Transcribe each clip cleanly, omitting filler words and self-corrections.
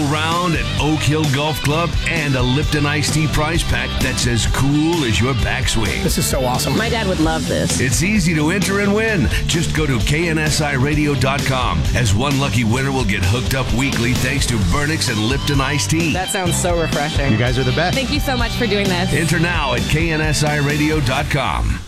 round at Oak Hill Golf Club and a Lipton Iced Tea prize pack that's as cool as your backswing. This is so awesome. My dad would love this. It's easy to enter and win. Just go to KNSIRadio.com, as one lucky winner will get hooked up weekly thanks to Vernix and Lipton Iced Tea. That sounds so refreshing. You guys are the best. Thank you so much for doing this. Enter now at KNSIRadio.com.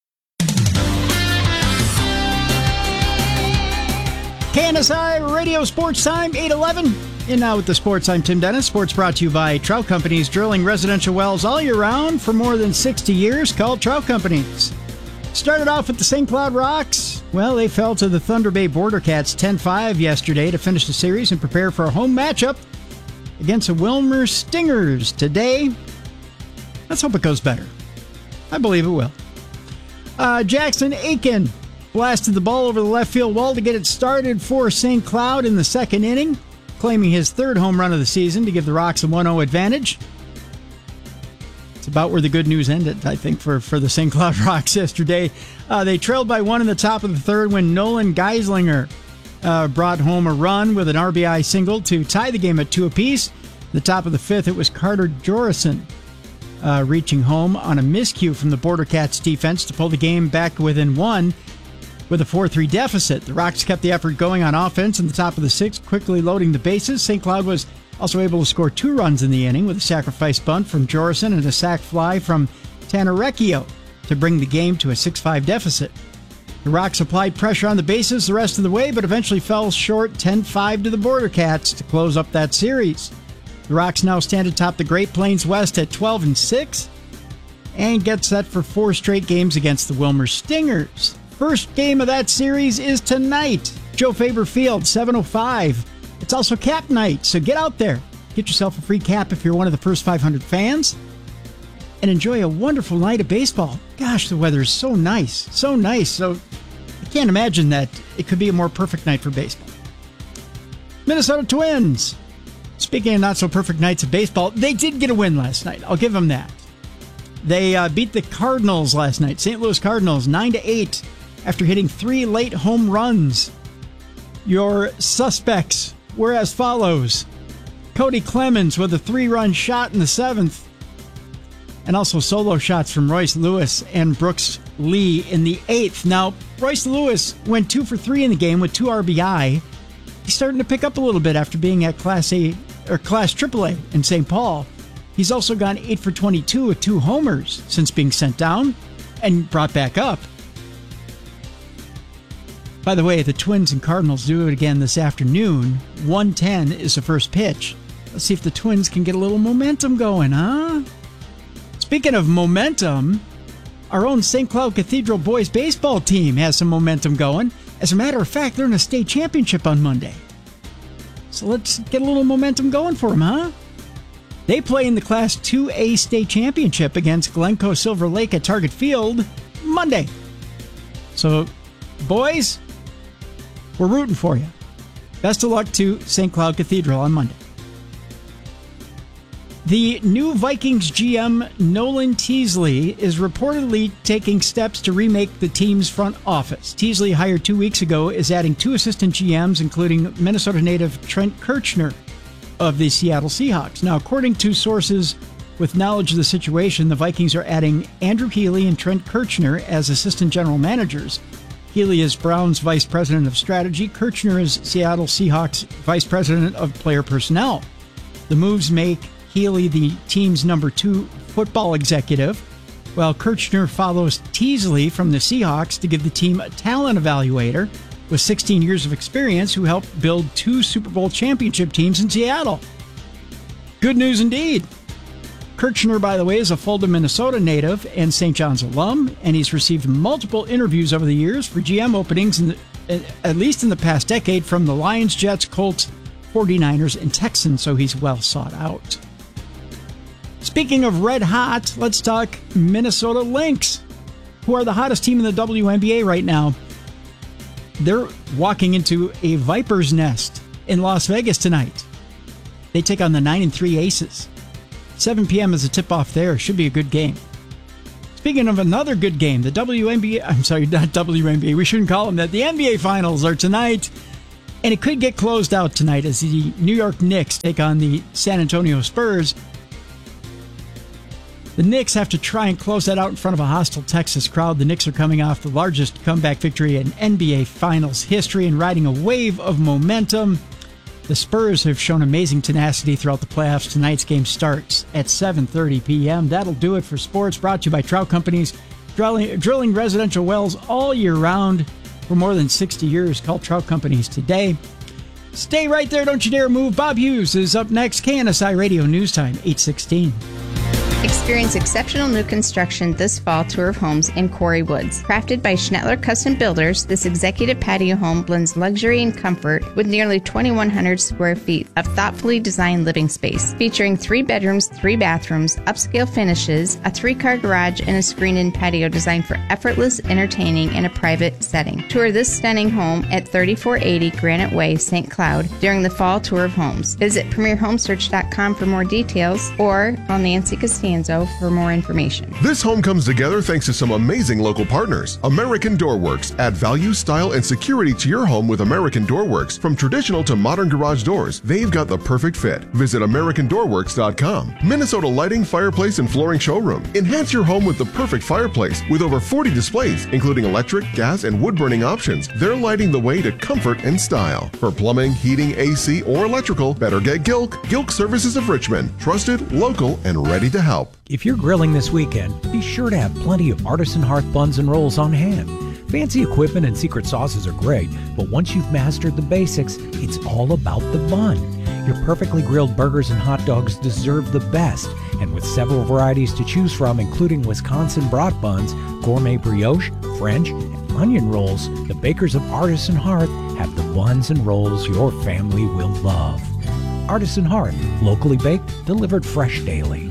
KNSI Radio Sports Time, 8:11. And now with the sports, I'm Tim Dennis. Sports brought to you by Trout Companies, drilling residential wells all year round for more than 60 years, called Trout Companies. Started off with the St. Cloud Rocks. Well, they fell to the Thunder Bay Border Cats 10-5 yesterday to finish the series and prepare for a home matchup against the Wilmer Stingers today. Let's hope it goes better. I believe it will. Jackson Aiken blasted the ball over the left field wall to get it started for St. Cloud in the second inning, claiming his third home run of the season to give the Rocks a 1-0 advantage. It's about where the good news ended, I think, for the St. Cloud Rocks yesterday. They trailed by one in the top of the third when Nolan Geislinger brought home a run with an RBI single to tie the game at 2 apiece. The top of the fifth, it was Carter Jorison reaching home on a miscue from the Border Cats defense to pull the game back within one with a 4-3 deficit. The Rocks kept the effort going on offense in the top of the sixth, quickly loading the bases. St. Cloud was also able to score 2 runs in the inning with a sacrifice bunt from Jorison and a sac fly from Tanarecchio to bring the game to a 6-5 deficit. The Rocks applied pressure on the bases the rest of the way, but eventually fell short 10-5 to the Border Cats to close up that series. The Rocks now stand atop the Great Plains West at 12-6 and get set for 4 straight games against the Wilmer Stingers. First game of that series is tonight. Joe Faber Field, 7:05. It's also cap night, so get out there. Get yourself a free cap if you're one of the first 500 fans. And enjoy a wonderful night of baseball. Gosh, the weather is so nice. So nice. So I can't imagine that it could be a more perfect night for baseball. Minnesota Twins. Speaking of not so perfect nights of baseball, they did get a win last night. I'll give them that. They beat the Cardinals last night. St. Louis Cardinals, 9-8. After hitting 3 late home runs. Your suspects were as follows. Cody Clemens with a 3-run shot in the 7th. And also solo shots from Royce Lewis and Brooks Lee in the 8th. Now, Royce Lewis went 2 for 3 in the game with 2 RBI. He's starting to pick up a little bit after being at Class A or Class AAA in St. Paul. He's also gone 8 for 22 with 2 homers since being sent down and brought back up. By the way, the Twins and Cardinals do it again this afternoon. 1:10 is the first pitch. Let's see if the Twins can get a little momentum going, huh? Speaking of momentum, our own St. Cloud Cathedral boys baseball team has some momentum going. As a matter of fact, they're in a state championship on Monday. So let's get a little momentum going for them, huh? They play in the Class 2A state championship against Glencoe Silver Lake at Target Field Monday. So, boys, we're rooting for you. Best of luck to St. Cloud Cathedral on Monday. The new Vikings GM, Nolan Teasley, is reportedly taking steps to remake the team's front office. Teasley, hired 2 weeks ago, is adding 2 assistant GMs, including Minnesota native Trent Kirchner of the Seattle Seahawks. Now, according to sources with knowledge of the situation, the Vikings are adding Andrew Healy and Trent Kirchner as assistant general managers. Healy is Browns Vice President of Strategy. Kirchner is Seattle Seahawks Vice President of Player Personnel. The moves make Healy the team's number 2 football executive, while Kirchner follows Teasley from the Seahawks to give the team a talent evaluator with 16 years of experience who helped build 2 Super Bowl championship teams in Seattle. Good news indeed. Kirchner, by the way, is a Fulda, Minnesota native and St. John's alum, and he's received multiple interviews over the years for GM openings, at least in the past decade, from the Lions, Jets, Colts, 49ers, and Texans, so he's well sought out. Speaking of red hot, let's talk Minnesota Lynx, who are the hottest team in the WNBA right now. They're walking into a Viper's nest in Las Vegas tonight. They take on the 9-3 Aces. 7 p.m. is a tip-off there. Should be a good game. Speaking of another good game, the WNBA... I'm sorry, not WNBA. We shouldn't call them that. The NBA Finals are tonight. And it could get closed out tonight as the New York Knicks take on the San Antonio Spurs. The Knicks have to try and close that out in front of a hostile Texas crowd. The Knicks are coming off the largest comeback victory in NBA Finals history and riding a wave of momentum. The Spurs have shown amazing tenacity throughout the playoffs. Tonight's game starts at 7:30 p.m. That'll do it for sports, brought to you by Trout Companies, drilling residential wells all year round for more than 60 years. Call Trout Companies today. Stay right there. Don't you dare move. Bob Hughes is up next. KNSI Radio News Time, 8:16. Experience exceptional new construction this fall tour of homes in Quarry Woods. Crafted by Schnettler Custom Builders, this executive patio home blends luxury and comfort with nearly 2,100 square feet of thoughtfully designed living space. Featuring 3 bedrooms, 3 bathrooms, upscale finishes, a 3-car garage, and a screened-in patio designed for effortless entertaining in a private setting. Tour this stunning home at 3480 Granite Way, St. Cloud during the fall tour of homes. Visit PremierHomesearch.com for more details or call Nancy Costanzo for more information. This home comes together thanks to some amazing local partners. American Door Works. Add value, style, and security to your home with American Door Works. From traditional to modern garage doors, they've got the perfect fit. Visit AmericanDoorWorks.com. Minnesota Lighting, Fireplace, and Flooring Showroom. Enhance your home with the perfect fireplace with over 40 displays, including electric, gas, and wood-burning options. They're lighting the way to comfort and style. For plumbing, heating, AC, or electrical, better get Gilk. Gilk Services of Richmond. Trusted, local, and ready to help. If you're grilling this weekend, be sure to have plenty of Artisan Hearth buns and rolls on hand. Fancy equipment and secret sauces are great, but once you've mastered the basics, it's all about the bun. Your perfectly grilled burgers and hot dogs deserve the best, and with several varieties to choose from, including Wisconsin brat buns, gourmet brioche, French, and onion rolls, the bakers of Artisan Hearth have the buns and rolls your family will love. Artisan Hearth, locally baked, delivered fresh daily.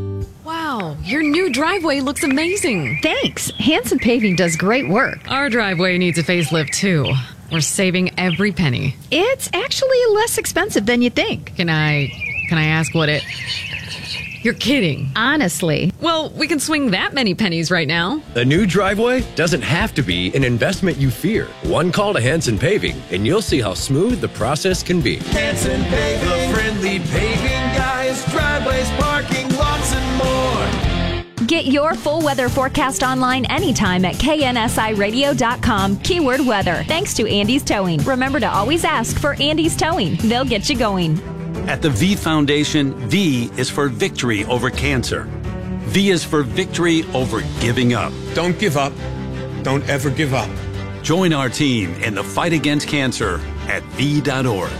Wow, your new driveway looks amazing. Thanks. Hanson Paving does great work. Our driveway needs a facelift, too. We're saving every penny. It's actually less expensive than you think. Can I ask what it... You're kidding. Honestly. Well, we can swing that many pennies right now. A new driveway doesn't have to be an investment you fear. One call to Hanson Paving, and you'll see how smooth the process can be. Hanson Paving, the friendly paving guys, driveways, parking, lots and more. Get your full weather forecast online anytime at KNSIRadio.com, keyword weather. Thanks to Andy's Towing. Remember to always ask for Andy's Towing. They'll get you going. At the V Foundation, V is for victory over cancer. V is for victory over giving up. Don't give up. Don't ever give up. Join our team in the fight against cancer at V.org.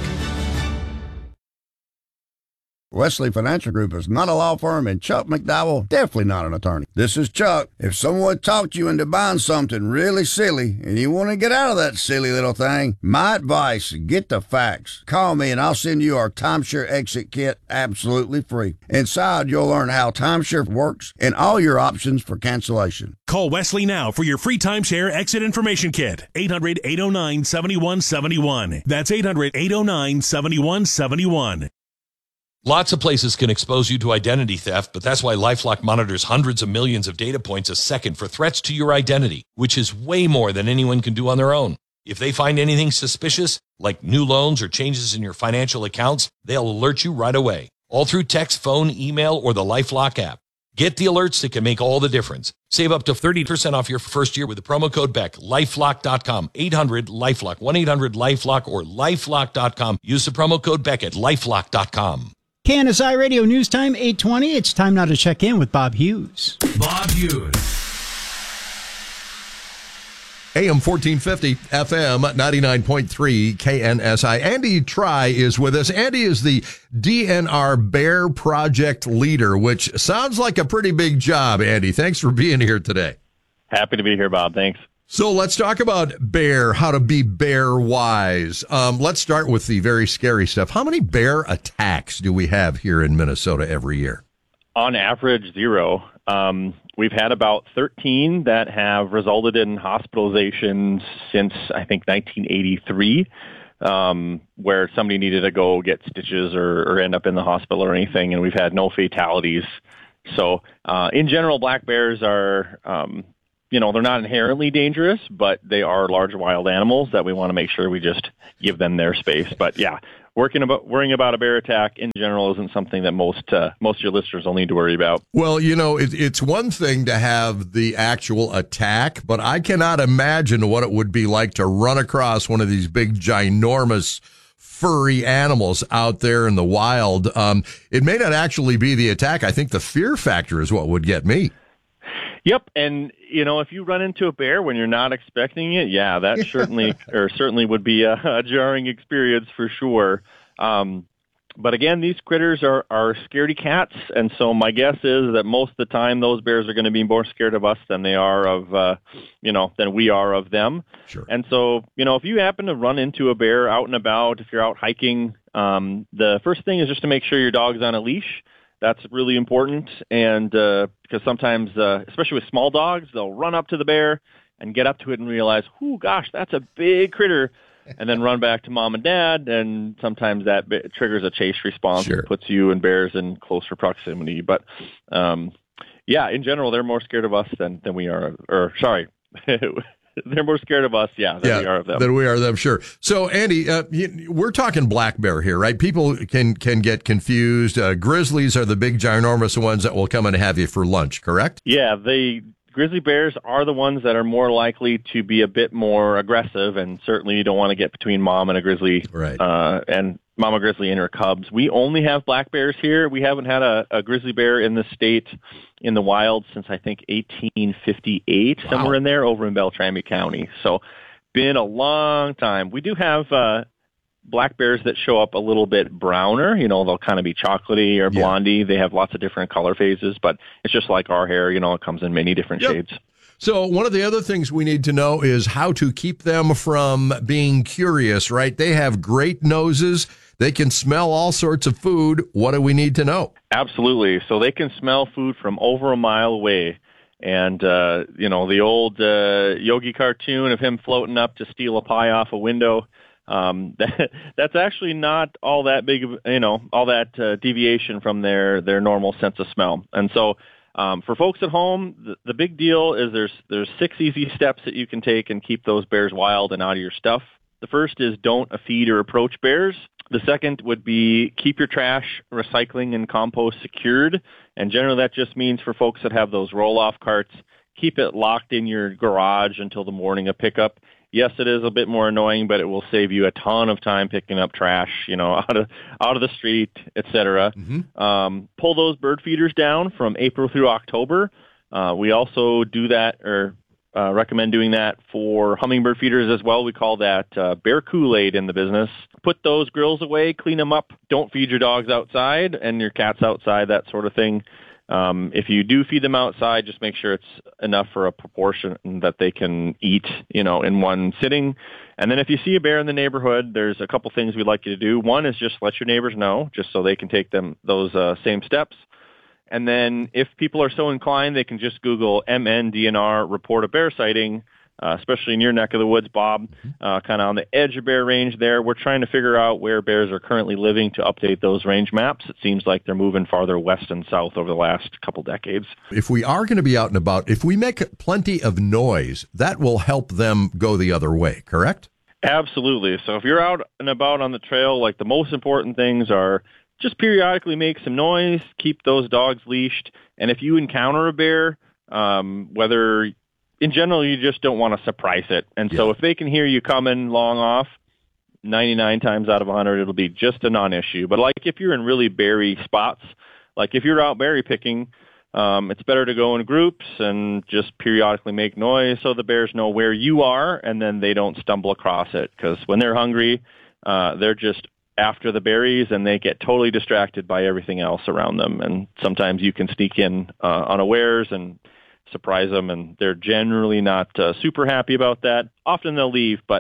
Wesley Financial Group is not a law firm, and Chuck McDowell, definitely not an attorney. This is Chuck. If someone talked you into buying something really silly and you want to get out of that silly little thing, my advice, get the facts. Call me and I'll send you our timeshare exit kit absolutely free. Inside, you'll learn how timeshare works and all your options for cancellation. Call Wesley now for your free timeshare exit information kit. 800-809-7171. That's 800-809-7171. Lots of places can expose you to identity theft, but that's why LifeLock monitors hundreds of millions of data points a second for threats to your identity, which is way more than anyone can do on their own. If they find anything suspicious, like new loans or changes in your financial accounts, they'll alert you right away, all through text, phone, email, or the LifeLock app. Get the alerts that can make all the difference. Save up to 30% off your first year with the promo code BECK. LifeLock.com, 800-LifeLock, 1-800-LifeLock, or LifeLock.com. Use the promo code BECK at LifeLock.com. KNSI Radio News Time, 8:20. It's time now to check in with Bob Hughes. Bob Hughes. AM 1450, FM 99.3, KNSI. Andy Try is with us. Andy is the DNR Bear Project leader, which sounds like a pretty big job, Andy. Thanks for being here today. Happy to be here, Bob. Thanks. So let's talk about bear, how to be bear wise. Let's start with the very scary stuff. How many bear attacks do we have here in Minnesota every year? On average, 0. We've had about 13 that have resulted in hospitalizations since, I think, 1983, where somebody needed to go get stitches or end up in the hospital or anything, and we've had no fatalities. So in general, black bears are they're not inherently dangerous, but they are large wild animals that we want to make sure we just give them their space. But yeah, worrying about a bear attack in general isn't something that most of your listeners will need to worry about. Well, it's one thing to have the actual attack, but I cannot imagine what it would be like to run across one of these big, ginormous, furry animals out there in the wild. It may not actually be the attack. I think the fear factor is what would get me. Yep, and if you run into a bear when you're not expecting it, yeah, that certainly would be a jarring experience for sure. But again, these critters are scaredy cats, and so my guess is that most of the time those bears are going to be more scared of us than they are of than we are of them. Sure. And so if you happen to run into a bear out and about, if you're out hiking, the first thing is just to make sure your dog's on a leash. That's really important, and because sometimes, especially with small dogs, they'll run up to the bear and get up to it and realize, "Oh gosh, that's a big critter," and then run back to mom and dad, and sometimes that triggers a chase response and puts you and bears in closer proximity. But yeah, in general, they're more scared of us than we are. Or sorry. They're more scared of us, than we are of them. Than we are of them, sure. So, Andy, we're talking black bear here, right? People can get confused. Grizzlies are the big, ginormous ones that will come and have you for lunch, correct? Yeah, the grizzly bears are the ones that are more likely to be a bit more aggressive, and certainly you don't want to get between mom and a grizzly, right? And mama grizzly and her cubs. We only have black bears here. We haven't had a grizzly bear in the state in the wild since I think 1858, somewhere in there, over in Beltrami County. So been a long time. We do have black bears that show up a little bit browner. They'll kind of be chocolatey or blondie. Yeah. They have lots of different color phases, but it's just like our hair. It comes in many different shades. So one of the other things we need to know is how to keep them from being curious, right? They have great noses. They can smell all sorts of food. What do we need to know? Absolutely. So they can smell food from over a mile away. And, the old Yogi cartoon of him floating up to steal a pie off a window, that's actually not all that big of, all that deviation from their normal sense of smell. And so for folks at home, the big deal is there's 6 easy steps that you can take and keep those bears wild and out of your stuff. The first is don't feed or approach bears. The second would be keep your trash, recycling, and compost secured. And generally that just means for folks that have those roll-off carts, keep it locked in your garage until the morning of pickup. Yes, it is a bit more annoying, but it will save you a ton of time picking up trash, out of the street, etc. Mm-hmm. Pull those bird feeders down from April through October. We also do that, or recommend doing that for hummingbird feeders as well. We call that bear Kool-Aid in the business. Put those grills away, clean them up. Don't feed your dogs outside and your cats outside, that sort of thing. If you do feed them outside, just make sure it's enough for a proportion that they can eat, in one sitting. And then if you see a bear in the neighborhood, there's a couple things we'd like you to do. One is just let your neighbors know, just so they can take those same steps. And then if people are so inclined, they can just Google MNDNR report a bear sighting, especially in your neck of the woods, Bob, kind of on the edge of Bear Range there. We're trying to figure out where bears are currently living to update those range maps. It seems like they're moving farther west and south over the last couple decades. If we are going to be out and about, if we make plenty of noise, that will help them go the other way, correct? Absolutely. So if you're out and about on the trail, like the most important things are just periodically make some noise, keep those dogs leashed, and if you encounter a bear, whether in general you just don't want to surprise it. And so if they can hear you coming long off, 99 times out of 100 it'll be just a non-issue. But like if you're in really berry spots, like if you're out berry picking, it's better to go in groups and just periodically make noise so the bears know where you are and then they don't stumble across it. Because when they're hungry, they're just after the berries and they get totally distracted by everything else around them. And sometimes you can sneak in unawares and surprise them, and they're generally not super happy about that. Often they'll leave, but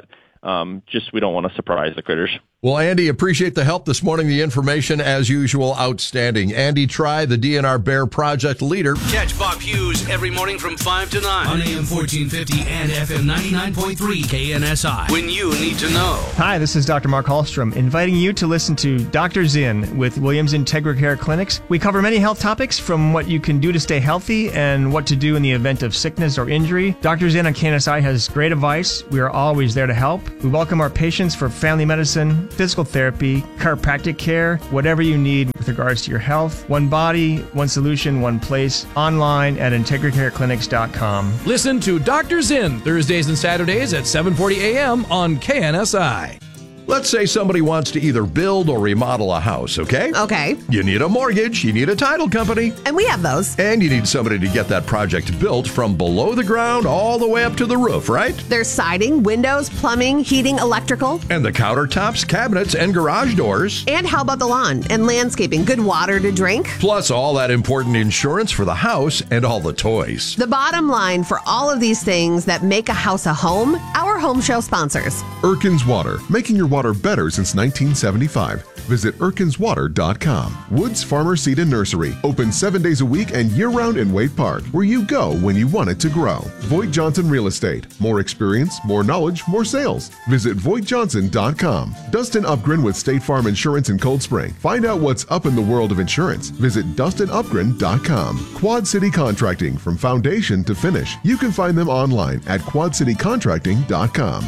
Just we don't want to surprise the critters. Well, Andy, appreciate the help this morning. The information, as usual, outstanding. Andy Try, the DNR Bear Project leader. Catch Bob Hughes every morning from 5 to 9 on AM 1450 and FM 99.3 KNSI. When you need to know. Hi, this is Dr. Mark Hallstrom, inviting you to listen to Dr. Zinn with Williams Integra Care Clinics. We cover many health topics, from what you can do to stay healthy and what to do in the event of sickness or injury. Dr. Zinn on KNSI has great advice. We are always there to help. We welcome our patients for family medicine, physical therapy, chiropractic care, whatever you need with regards to your health. One body, one solution, one place. Online at IntegraCareClinics.com. Listen to Dr. Zinn Thursdays and Saturdays at 7:40 a.m. on KNSI. Let's say somebody wants to either build or remodel a house, okay? Okay. You need a mortgage, you need a title company. And we have those. And you need somebody to get that project built from below the ground all the way up to the roof, right? There's siding, windows, plumbing, heating, electrical. And the countertops, cabinets, and garage doors. And how about the lawn and landscaping? Good water to drink. Plus all that important insurance for the house and all the toys. The bottom line for all of these things that make a house a home, our home show sponsors. Erkin's Water, making your water better since 1975. Visit erkinswater.com. Woods Farmer Seed and Nursery, open 7 days a week and year-round in Wade Park, where you go when you want it to grow. Voigt Johnson Real Estate, more experience, more knowledge, more sales. Visit voigtjohnson.com. Dustin Upgren with State Farm Insurance in Cold Spring. Find out what's up in the world of insurance. Visit dustinupgren.com. Quad City Contracting, from foundation to finish. You can find them online at quadcitycontracting.com.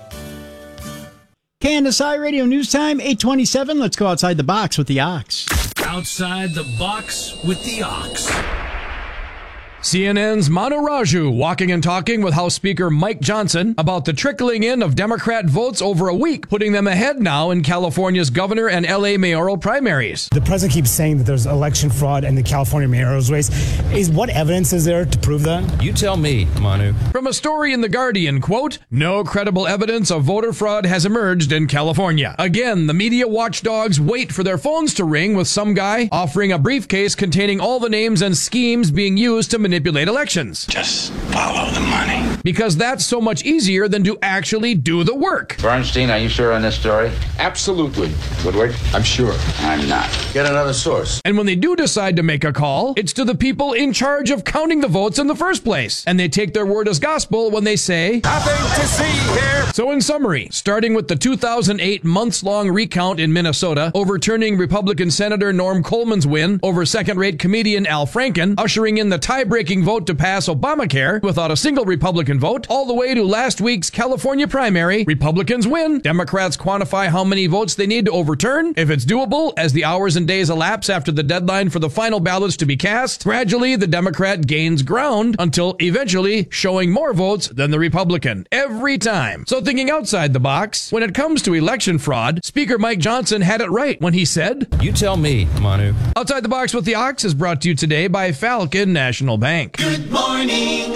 KNSI Radio News Time, 8:27. Let's go outside the box with the Ox. Outside the box with the Ox. CNN's Manu Raju walking and talking with House Speaker Mike Johnson about the trickling in of Democrat votes over a week, putting them ahead now in California's governor and LA mayoral primaries. The president keeps saying that there's election fraud in the California mayoral race. What evidence is there to prove that? You tell me, Manu. From a story in The Guardian, quote, no credible evidence of voter fraud has emerged in California. Again, the media watchdogs wait for their phones to ring with some guy offering a briefcase containing all the names and schemes being used to manipulate elections. Just follow the money. Because that's so much easier than to actually do the work. Bernstein, are you sure on this story? Absolutely. Woodward? I'm sure. I'm not. Get another source. And when they do decide to make a call, it's to the people in charge of counting the votes in the first place. And they take their word as gospel when they say, nothing to see here. So in summary, starting with the 2008 months-long recount in Minnesota, overturning Republican Senator Norm Coleman's win over second-rate comedian Al Franken, ushering in the tie-breaking vote to pass Obamacare without a single Republican vote, all the way to last week's California primary, Republicans win. Democrats quantify how many votes they need to overturn. If it's doable, as the hours and days elapse after the deadline for the final ballots to be cast, gradually the Democrat gains ground until eventually showing more votes than the Republican. Every time. So thinking outside the box, when it comes to election fraud, Speaker Mike Johnson had it right when he said, you tell me, Manu. Outside the Box with the Ox is brought to you today by Falcon National Bank. Good morning,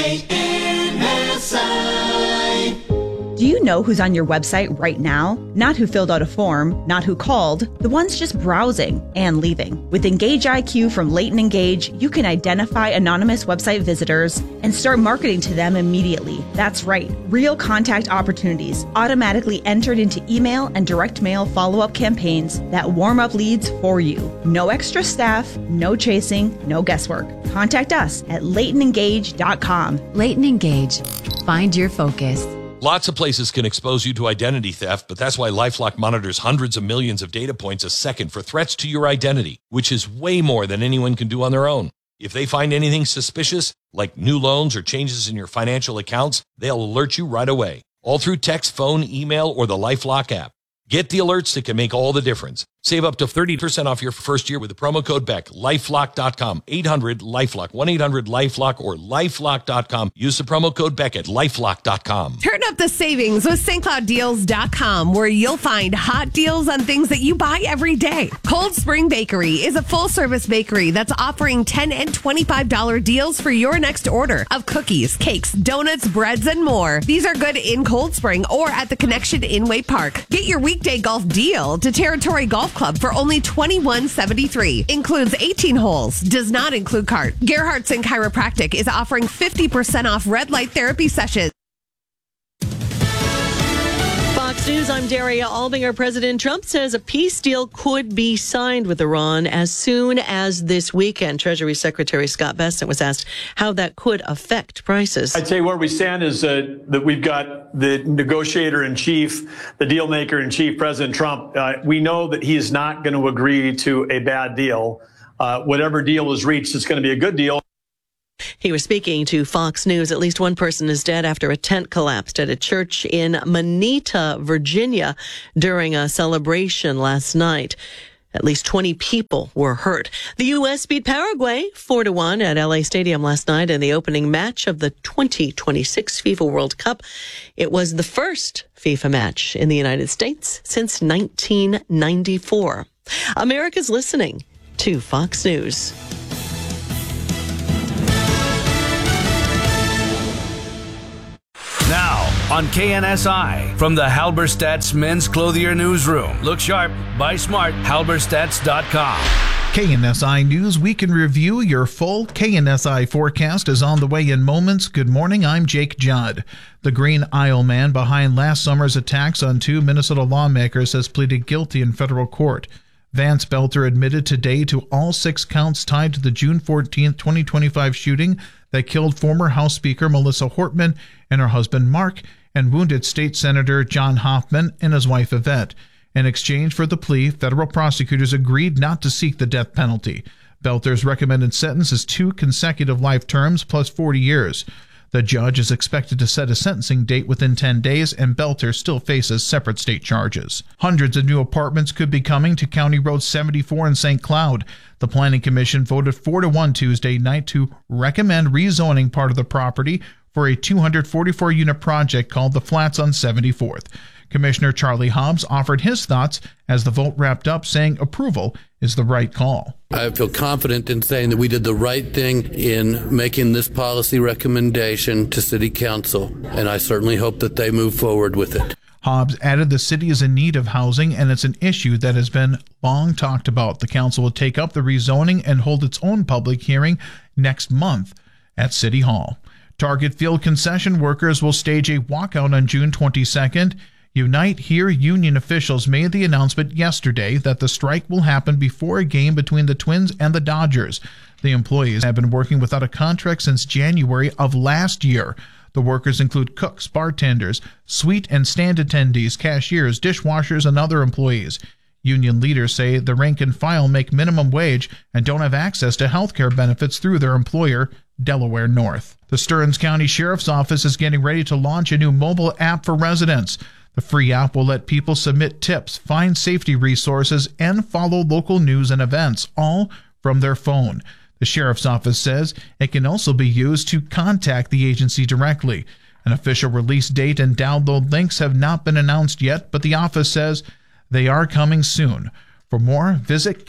KNSI. Do you know who's on your website right now? Not who filled out a form, not who called, the ones just browsing and leaving. With Engage IQ from Leighton Engage, you can identify anonymous website visitors and start marketing to them immediately. That's right, real contact opportunities automatically entered into email and direct mail follow-up campaigns that warm up leads for you. No extra staff, no chasing, no guesswork. Contact us at LeightonEngage.com. Leighton Engage. Find your focus. Lots of places can expose you to identity theft, but that's why LifeLock monitors hundreds of millions of data points a second for threats to your identity, which is way more than anyone can do on their own. If they find anything suspicious, like new loans or changes in your financial accounts, they'll alert you right away, all through text, phone, email, or the LifeLock app. Get the alerts that can make all the difference. Save up to 30% off your first year with the promo code BECK. LifeLock.com. 800-LifeLock. 1-800-LifeLock or LifeLock.com. Use the promo code BECK at LifeLock.com. Turn up the savings with StCloudDeals.com, where you'll find hot deals on things that you buy every day. Cold Spring Bakery is a full-service bakery that's offering $10 and $25 deals for your next order of cookies, cakes, donuts, breads, and more. These are good in Cold Spring or at the Connection in Wade Park. Get your weekday golf deal to Territory Golf Club for only $21.73. Includes 18 holes. Does not include cart. Gerhardtson Chiropractic is offering 50% off red light therapy sessions. Fox News, I'm Daria Albinger. President Trump says a peace deal could be signed with Iran as soon as this weekend. Treasury Secretary Scott Bessent was asked how that could affect prices. I'd say where we stand is that we've got the negotiator in chief, the deal maker in chief, President Trump. We know that he is not going to agree to a bad deal. Whatever deal is reached, it's going to be a good deal. He was speaking to Fox News. At least one person is dead after a tent collapsed at a church in Moneta, Virginia, during a celebration last night. At least 20 people were hurt. The U.S. beat Paraguay 4-1 at LA Stadium last night in the opening match of the 2026 FIFA World Cup. It was the first FIFA match in the United States since 1994. America's listening to Fox News. Now, on KNSI, from the Halberstadt's Men's Clothier Newsroom. Look sharp, buy smart, halberstadts.com. KNSI News Week in Review. Your full KNSI forecast is on the way in moments. Good morning, I'm Jake Judd. The Green Isle man behind last summer's attacks on 2 Minnesota lawmakers has pleaded guilty in federal court. Vance Belter admitted today to all 6 counts tied to the June 14, 2025 shooting that killed former House Speaker Melissa Hortman and her husband Mark and wounded State Senator John Hoffman and his wife Yvette. In exchange for the plea, federal prosecutors agreed not to seek the death penalty. Belter's recommended sentence is 2 consecutive life terms plus 40 years. The judge is expected to set a sentencing date within 10 days, and Belter still faces separate state charges. Hundreds of new apartments could be coming to County Road 74 in St. Cloud. The Planning Commission voted 4-1 Tuesday night to recommend rezoning part of the property for a 244-unit project called the Flats on 74th. Commissioner Charlie Hobbs offered his thoughts as the vote wrapped up, saying approval is the right call. I feel confident in saying that we did the right thing in making this policy recommendation to City Council, and I certainly hope that they move forward with it. Hobbs added the city is in need of housing, and it's an issue that has been long talked about. The council will take up the rezoning and hold its own public hearing next month at City Hall. Target Field concession workers will stage a walkout on June 22nd. Unite Here union officials made the announcement yesterday that the strike will happen before a game between the Twins and the Dodgers. The employees have been working without a contract since January of last year. The workers include cooks, bartenders, suite and stand attendees, cashiers, dishwashers, and other employees. Union leaders say the rank and file make minimum wage and don't have access to health care benefits through their employer, Delaware North. The Stearns County Sheriff's Office is getting ready to launch a new mobile app for residents. The free app will let people submit tips, find safety resources, and follow local news and events, all from their phone. The Sheriff's Office says it can also be used to contact the agency directly. An official release date and download links have not been announced yet, but the office says they are coming soon. For more, visit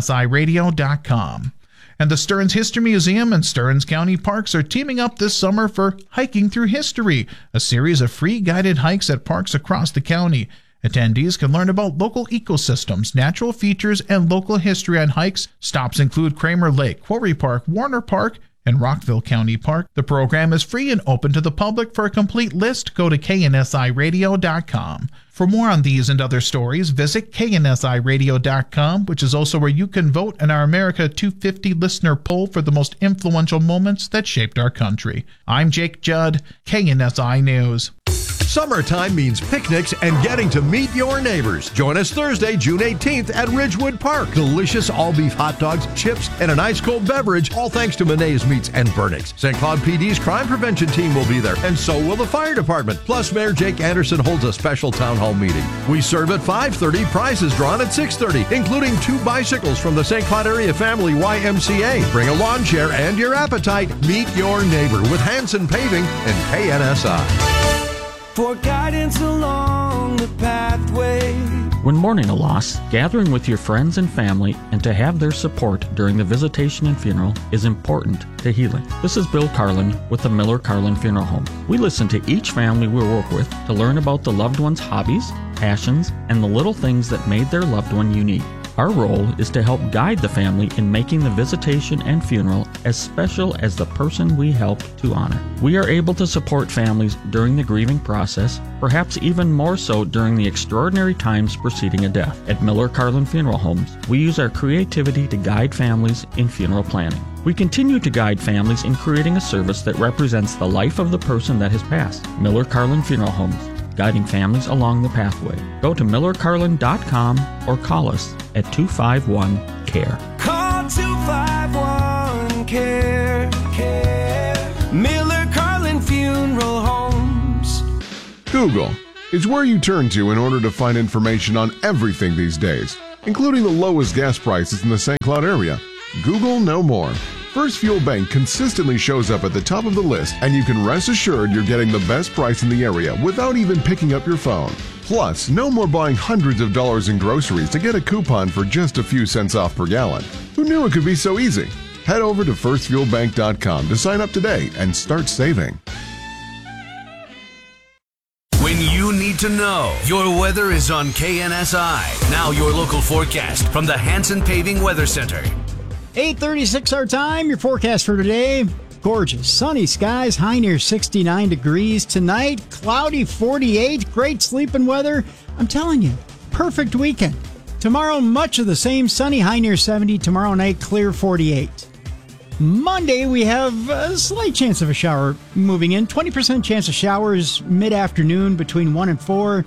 KNSIRadio.com. And the Stearns History Museum and Stearns County Parks are teaming up this summer for Hiking Through History, a series of free guided hikes at parks across the county. Attendees can learn about local ecosystems, natural features, and local history on hikes. Stops include Kramer Lake, Quarry Park, Warner Park, and Rockville County Park. The program is free and open to the public. For a complete list, go to KNSIRadio.com. For more on these and other stories, visit KNSIRadio.com, which is also where you can vote in our America 250 listener poll for the most influential moments that shaped our country. I'm Jake Judd, KNSI News. Summertime means picnics and getting to meet your neighbors. Join us Thursday, June 18th at Ridgewood Park. Delicious all-beef hot dogs, chips, and an ice-cold beverage, all thanks to Monet's Meats and Burnix. St. Cloud PD's crime prevention team will be there, and so will the fire department. Plus, Mayor Jake Anderson holds a special town hall meeting. We serve at 5:30, prizes drawn at 6:30, including 2 bicycles from the St. Cloud Area Family YMCA. Bring a lawn chair and your appetite. Meet your neighbor with Hanson Paving and KNSI. For guidance along the pathway. When mourning a loss, gathering with your friends and family and to have their support during the visitation and funeral is important to healing. This is Bill Carlin with the Miller Carlin Funeral Home. We listen to each family we work with to learn about the loved one's hobbies, passions, and the little things that made their loved one unique. Our role is to help guide the family in making the visitation and funeral as special as the person we help to honor. We are able to support families during the grieving process, perhaps even more so during the extraordinary times preceding a death. At Miller Carlin Funeral Homes, we use our creativity to guide families in funeral planning. We continue to guide families in creating a service that represents the life of the person that has passed. Miller Carlin Funeral Homes, guiding families along the pathway. Go to millercarlin.com or call us at 251-CARE. Call 251-CARE. Miller Carlin Funeral Homes. Google is where you turn to in order to find information on everything these days, including the lowest gas prices in the St. Cloud area. Google no more. First Fuel Bank consistently shows up at the top of the list, and you can rest assured you're getting the best price in the area without even picking up your phone. Plus, no more buying hundreds of dollars in groceries to get a coupon for just a few cents off per gallon. Who knew it could be so easy? Head over to firstfuelbank.com to sign up today and start saving. When you need to know, your weather is on KNSI. Now your local forecast from the Hanson Paving Weather Center. 8:36 our time. Your forecast for today. Gorgeous. Sunny skies, high near 69 degrees. Tonight, cloudy 48. Great sleeping weather. I'm telling you, perfect weekend. Tomorrow, much of the same. Sunny, high near 70. Tomorrow night, clear 48. Monday, we have a slight chance of a shower moving in. 20% chance of showers mid-afternoon between 1 and 4.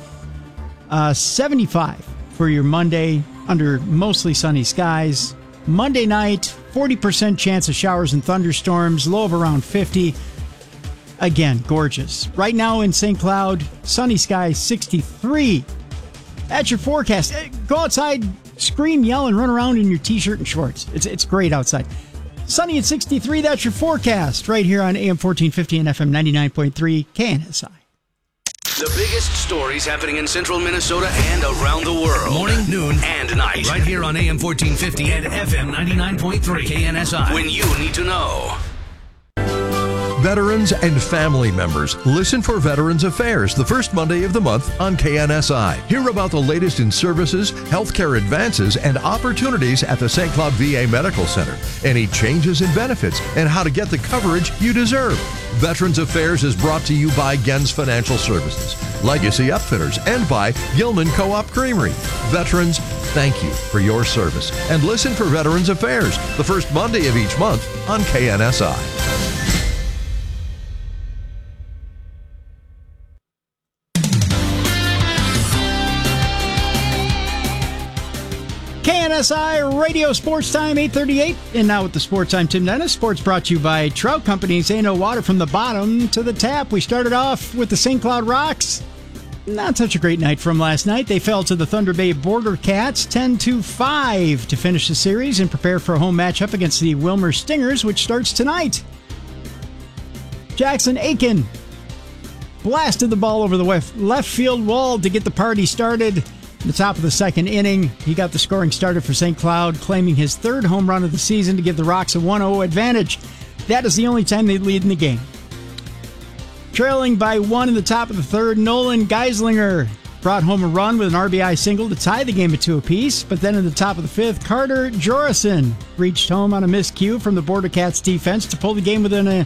75 for your Monday under mostly sunny skies. Monday night, 40% chance of showers and thunderstorms, low of around 50. Again, gorgeous. Right now in St. Cloud, sunny skies, 63. That's your forecast. Go outside, scream, yell, and run around in your t-shirt and shorts. It's great outside. Sunny at 63, that's your forecast right here on AM 1450 and FM 99.3 KNSI. The biggest stories happening in central Minnesota and around the world. Morning, noon, and night. Right here on AM 1450 and FM 99.3 KNSI. When you need to know. Veterans and family members, listen for Veterans Affairs the first Monday of the month on KNSI. Hear about the latest in services, healthcare advances, and opportunities at the St. Cloud VA Medical Center. Any changes in benefits and how to get the coverage you deserve. Veterans Affairs is brought to you by Gens Financial Services, Legacy Upfitters, and by Gilman Co-op Creamery. Veterans, thank you for your service. And listen for Veterans Affairs the first Monday of each month on KNSI. KNSI Radio Sports Time, 8:38. And now with the Sports Time, Tim Dennis. Sports brought to you by Trout Company. Say no water from the bottom to the tap. We started off with the St. Cloud Rocks. Not such a great night from last night. They fell to the Thunder Bay Border Cats 10-5 to finish the series and prepare for a home matchup against the Wilmer Stingers, which starts tonight. Jackson Aiken blasted the ball over the left field wall to get the party started. At the top of the second inning, he got the scoring started for St. Cloud, claiming his third home run of the season to give the Rocks a 1-0 advantage. That is the only time they lead in the game. Trailing by 1 in the top of the third, Nolan Geislinger brought home a run with an RBI single to tie the game at 2 apiece. But then in the top of the fifth, Carter Jorison reached home on a miscue from the Border Cats defense to pull the game within a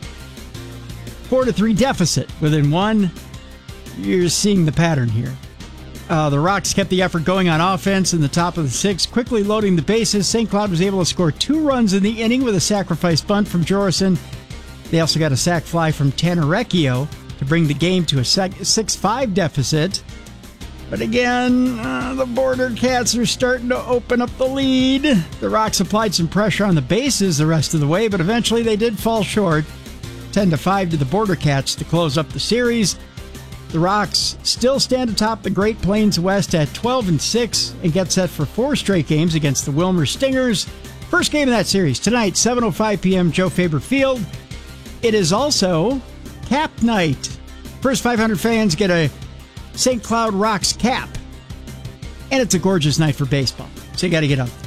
4-3 deficit. Within one, you're seeing the pattern here. The Rocks kept the effort going on offense in the top of the sixth, quickly loading the bases. St. Cloud was able to score 2 runs in the inning with a sacrifice bunt from Jorison. They also got a sac fly from Tanner Recchio to bring the game to a 6-5 deficit. But again, the Border Cats are starting to open up the lead. The Rocks applied some pressure on the bases the rest of the way, but eventually they did fall short. 10-5 to the Border Cats to close up the series. The Rocks still stand atop the Great Plains West at 12-6 and get set for 4 straight games against the Wilmer Stingers. First game of that series tonight, 7:05 p.m., Joe Faber Field. It is also cap night. First 500 fans get a St. Cloud Rocks cap. And it's a gorgeous night for baseball, so you got to get up there.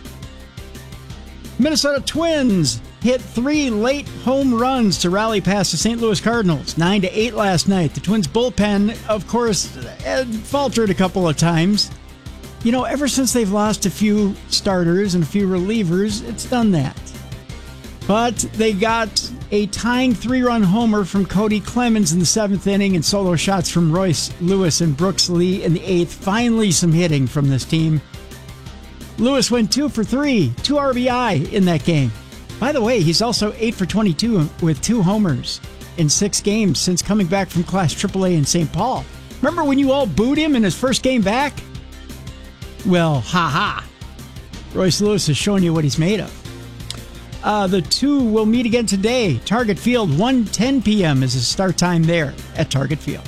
Minnesota Twins hit 3 late home runs to rally past the St. Louis Cardinals, 9-8 last night. The Twins bullpen, of course, faltered a couple of times. Ever since they've lost a few starters and a few relievers, it's done that. But they got a tying 3-run homer from Cody Clemens in the 7th inning and solo shots from Royce Lewis and Brooks Lee in the 8th. Finally, some hitting from this team. Lewis went 2 for 3, 2 RBI in that game. By the way, he's also 8 for 22 with 2 homers in 6 games since coming back from Class AAA in St. Paul. Remember when you all booed him in his first game back? Well, ha-ha. Royce Lewis is showing you what he's made of. The two will meet again today. Target Field, 1:10 p.m. is the start time there at Target Field.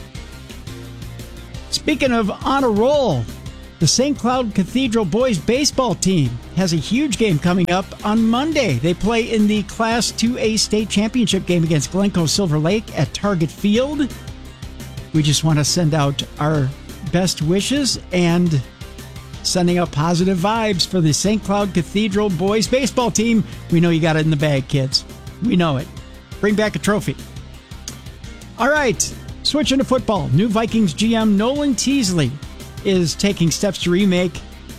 Speaking of on a roll, the St. Cloud Cathedral boys baseball team has a huge game coming up on Monday. They play in the Class 2A state championship game against Glencoe Silver Lake at Target Field. We just want to send out our best wishes and sending out positive vibes for the St. Cloud Cathedral boys baseball team. We know you got it in the bag, kids. We know it. Bring back a trophy. All right, switching to football. New Vikings GM Nolan Teasley is taking steps to remake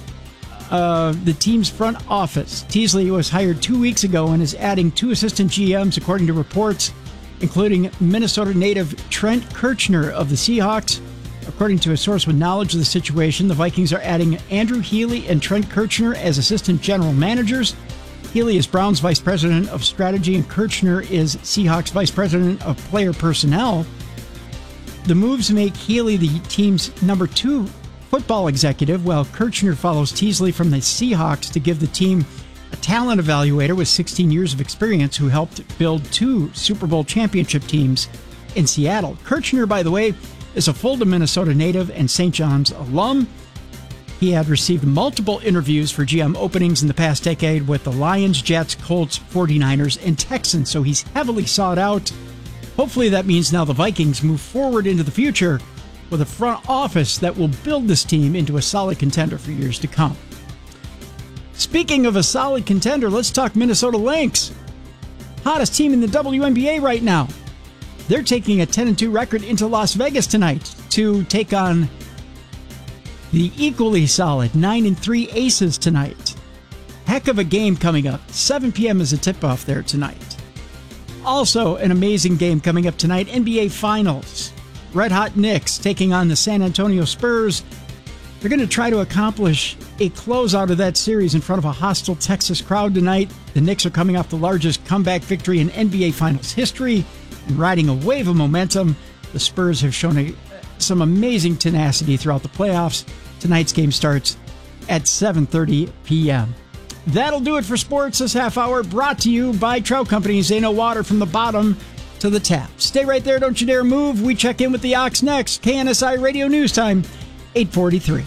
the team's front office. Teasley was hired 2 weeks ago and is adding 2 assistant GMs, according to reports, including Minnesota native Trent Kirchner of the Seahawks. According to a source with knowledge of the situation, the Vikings are adding Andrew Healy and Trent Kirchner as assistant general managers. Healy is Browns vice president of strategy, and Kirchner is Seahawks vice president of player personnel. The moves make Healy the team's number 2 football executive, while Kirchner follows Teasley from the Seahawks to give the team a talent evaluator with 16 years of experience who helped build 2 Super Bowl championship teams in Seattle. Kirchner, by the way, is a Fulda, Minnesota native and St. John's alum. He had received multiple interviews for GM openings in the past decade with the Lions, Jets, Colts, 49ers, and Texans, so he's heavily sought out. Hopefully that means now the Vikings move forward into the future with a front office that will build this team into a solid contender for years to come. Speaking of a solid contender, let's talk Minnesota Lynx. Hottest team in the WNBA right now. They're taking a 10-2 record into Las Vegas tonight to take on the equally solid 9-3 Aces tonight. Heck of a game coming up. 7 p.m. is a tip-off there tonight. Also, an amazing game coming up tonight. NBA Finals. Red Hot Knicks taking on the San Antonio Spurs. They're going to try to accomplish a closeout of that series in front of a hostile Texas crowd tonight. The Knicks are coming off the largest comeback victory in NBA Finals history and riding a wave of momentum. The Spurs have shown some amazing tenacity throughout the playoffs. Tonight's game starts at 7:30 p.m. That'll do it for sports this half hour, brought to you by Trout Companies. They know water from the bottom to the tap. Stay right there. Don't you dare move. We check in with the Ox next. KNSI Radio News Time, 8:43.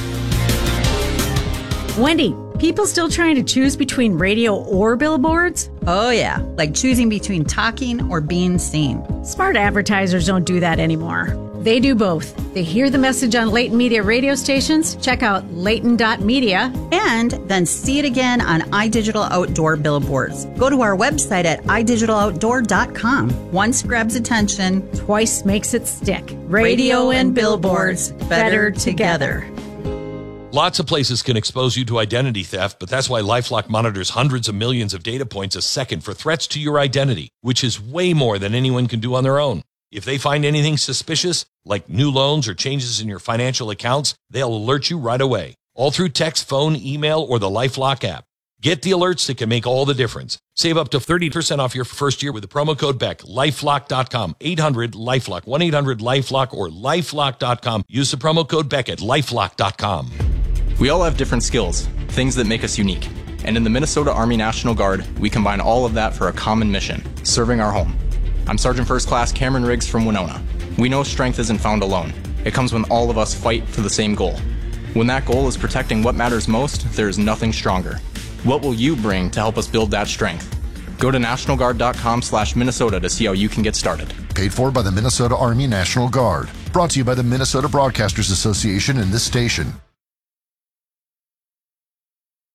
Wendy, people still trying to choose between radio or billboards? Oh, yeah, like choosing between talking or being seen. Smart advertisers don't do that anymore. They do both. They hear the message on Leighton Media radio stations, check out Leighton.media, and then see it again on iDigital Outdoor billboards. Go to our website at idigitaloutdoor.com. Once grabs attention, twice makes it stick. Radio and billboards, better together. Lots of places can expose you to identity theft, but that's why LifeLock monitors hundreds of millions of data points a second for threats to your identity, which is way more than anyone can do on their own. If they find anything suspicious, like new loans or changes in your financial accounts, they'll alert you right away, all through text, phone, email, or the LifeLock app. Get the alerts that can make all the difference. Save up to 30% off your first year with the promo code BECK. LifeLock.com, 800-LifeLock, 1-800-LifeLock, or LifeLock.com. Use the promo code BECK at LifeLock.com. We all have different skills, things that make us unique. And in the Minnesota Army National Guard, we combine all of that for a common mission, serving our home. I'm Sergeant First Class Cameron Riggs from Winona. We know strength isn't found alone. It comes when all of us fight for the same goal. When that goal is protecting what matters most, there is nothing stronger. What will you bring to help us build that strength? Go to NationalGuard.com/Minnesota to see how you can get started. Paid for by the Minnesota Army National Guard. Brought to you by the Minnesota Broadcasters Association and this station.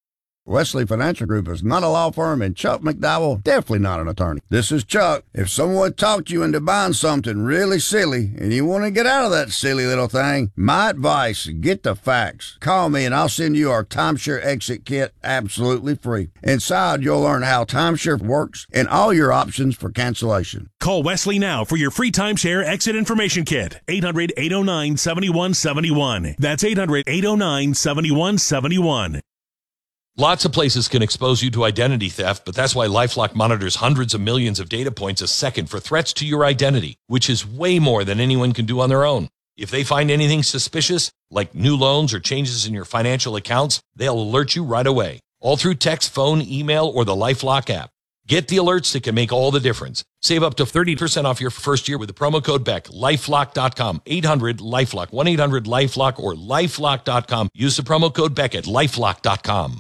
Wesley Financial Group is not a law firm, and Chuck McDowell, definitely not an attorney. This is Chuck. If someone talked you into buying something really silly and you want to get out of that silly little thing, my advice, get the facts. Call me and I'll send you our timeshare exit kit absolutely free. Inside, you'll learn how timeshare works and all your options for cancellation. Call Wesley now for your free timeshare exit information kit. 800-809-7171. That's 800-809-7171. Lots of places can expose you to identity theft, but that's why LifeLock monitors hundreds of millions of data points a second for threats to your identity, which is way more than anyone can do on their own. If they find anything suspicious, like new loans or changes in your financial accounts, they'll alert you right away, all through text, phone, email, or the LifeLock app. Get the alerts that can make all the difference. Save up to 30% off your first year with the promo code BECK. LifeLock.com. 800-LifeLock. 1-800-LifeLock or LifeLock.com. Use the promo code BECK at LifeLock.com.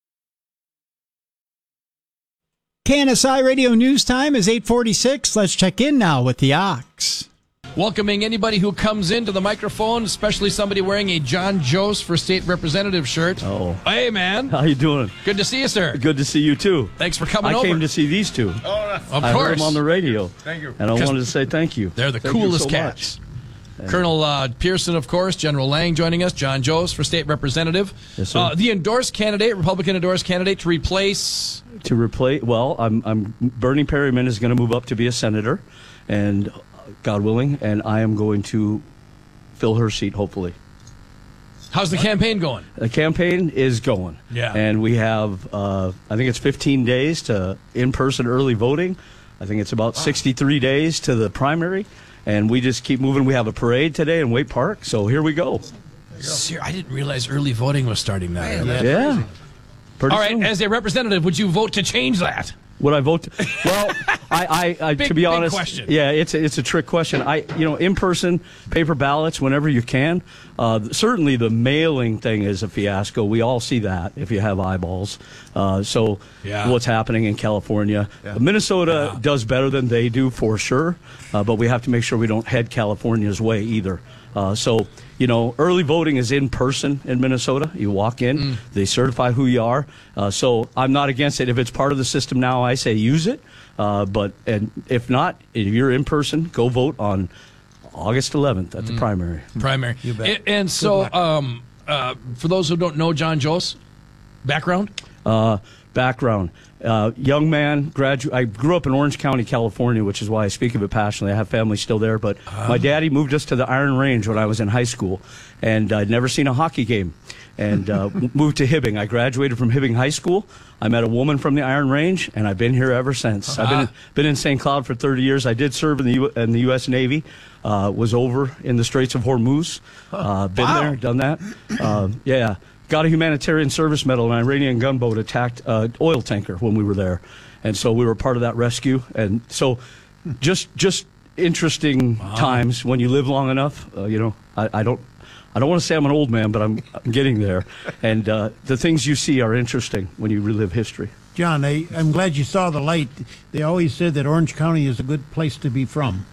KNSI Radio News Time is 8:46. Let's check in now with the Ox. Welcoming anybody who comes into the microphone, especially somebody wearing a John Jost for State Representative shirt. Oh. Hey, man. How you doing? Good to see you, sir. Good to see you, too. Thanks for coming over. I came to see these two. Of I course. heard them on the radio. Thank you. And I wanted to say thank you. They're the Thank you coolest so cats. much. Colonel Pearson, of course, General Lang joining us, John Jost for State Representative. Yes, sir. The endorsed candidate, Republican endorsed candidate to replace... Well, I'm Bernie Perryman is going to move up to be a senator, and God willing, and I am going to fill her seat, hopefully. How's the campaign going? The campaign is going. Yeah. And we have, I think it's 15 days to in-person early voting. I think it's about 63 days to the primary. And we just keep moving. We have a parade today in Waite Park, so here we go. I didn't realize early voting was starting now. Yeah. All right, as a representative, would you vote to change that? Would I vote? Well, I Big- to be big honest, question. yeah, it's a trick question. In person, paper ballots whenever you can. Certainly, the mailing thing is a fiasco. We all see that if you have eyeballs. What's happening in California? Minnesota does better than they do for sure, but we have to make sure we don't head California's way either. Early voting is in person in Minnesota. You walk in, they certify who you are. So I'm not against it. If it's part of the system now, I say use it. But if not, if you're in person, go vote on August 11th at the primary. Primary. You bet. And so, for those who don't know John Jost, background? Young man, I grew up in Orange County, California, which is why I speak of it passionately. I have family still there, but my daddy moved us to the Iron Range when I was in high school, and I'd never seen a hockey game, and moved to Hibbing. I graduated from Hibbing High School. I met a woman from the Iron Range, and I've been here ever since. I've been in St. Cloud for 30 years. I did serve in the U.S. Navy, was over in the Straits of Hormuz, been there, done that. Got a humanitarian service medal. An Iranian gunboat attacked an oil tanker when we were there, and so we were part of that rescue. And so, just interesting times when you live long enough. I don't want to say I'm an old man, but I'm getting there. And the things you see are interesting when you relive history. John, I'm glad you saw the light. They always said that Orange County is a good place to be from.